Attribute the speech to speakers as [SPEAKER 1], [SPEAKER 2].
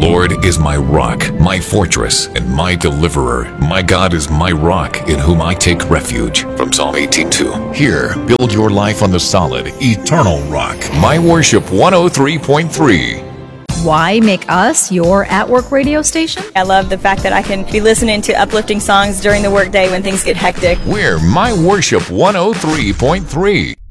[SPEAKER 1] Lord is my rock, my fortress, and my deliverer. My God is my rock, in whom I take refuge. From Psalm 18:2. Here, build your life on the solid, eternal rock. My Worship 103.3.
[SPEAKER 2] Why make us your at-work radio station?
[SPEAKER 3] I love the fact that I can be listening to uplifting songs during the workday when things get hectic.
[SPEAKER 1] We're My Worship 103.3.